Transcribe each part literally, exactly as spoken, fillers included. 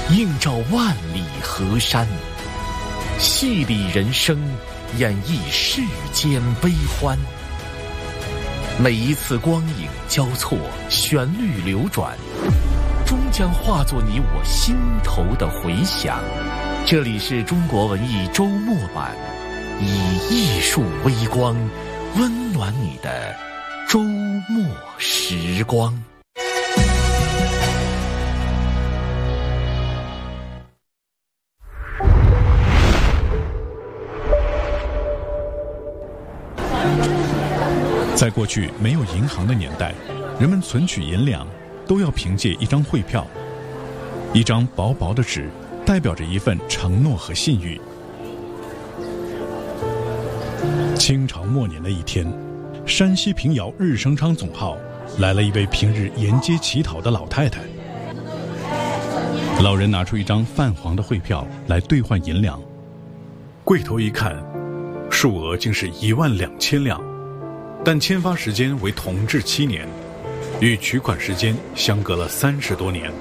映照万里河山，戏理人生，演绎世间悲欢。每一次光影交错，旋律流转，终将化作你我心头的回响。这里是中国文艺周末版，以艺术微光温暖你的周末时光。 在过去没有银行的年代，人们存取银两都要凭借一张汇票，一张薄薄的纸，代表着一份承诺和信誉。清朝末年的一天，山西平遥日升昌总号来了一位平日沿街乞讨的老太太。老人拿出一张泛黄的汇票来兑换银两，柜头一看，数额竟是一万两千两，但签发时间为同治七年，与取款时间相隔了三十多年。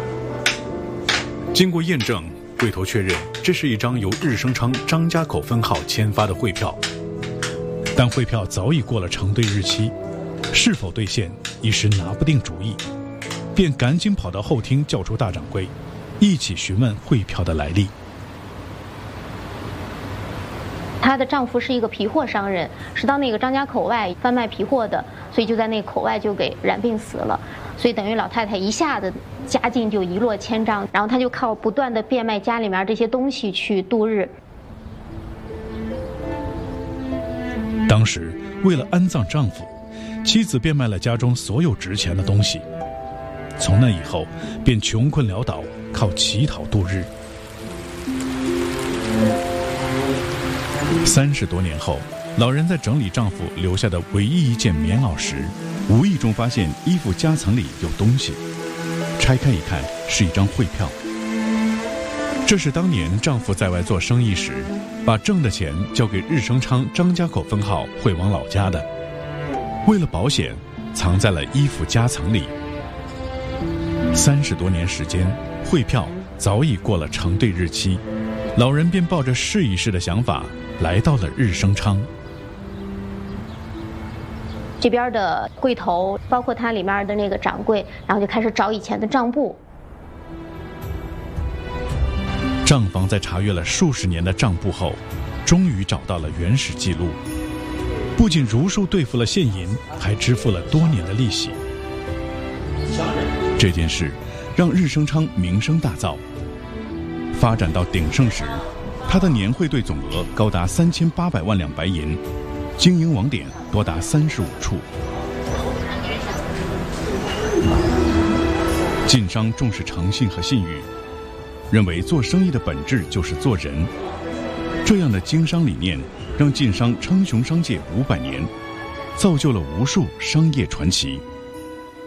经过验证，柜头确认这是一张由日升昌张家口分号签发的汇票，但汇票早已过了承兑日期，是否兑现一时拿不定主意，便赶紧跑到后厅叫出大掌柜，一起询问汇票的来历。 她的丈夫是一个皮货商人，是到那个张家口外贩卖皮货的，所以就在那个口外就给染病死了，所以等于老太太一下子家境就一落千丈，然后她就靠不断的变卖家里面这些东西去度日。 当时为了安葬丈夫，妻子变卖了家中所有值钱的东西，从那以后便穷困潦倒，靠乞讨度日。三十多年后，老人在整理丈夫留下的唯一一件棉袄时，无意中发现衣服夹层里有东西，拆开一看，是一张汇票。这是当年丈夫在外做生意时，把挣的钱交给日升昌张家口分号汇往老家的，为了保险，藏在了衣服夹层里。三十多年时间，汇票早已过了承兑日期，老人便抱着试一试的想法来到了日升昌。 这边的柜头，包括它里面的那个掌柜，然后就开始找以前的账簿。 账房在查阅了数十年的账簿后，终于找到了原始记录，不仅如数兑付了现银，还支付了多年的利息。这件事让日升昌名声大噪，发展到鼎盛时，他的年汇兑总额高达三千八百万两白银，经营网点多达三十五处。晋商重视诚信和信誉，认为做生意的本质就是做人。这样的经商理念让晋商称雄商界五百年，造就了无数商业传奇。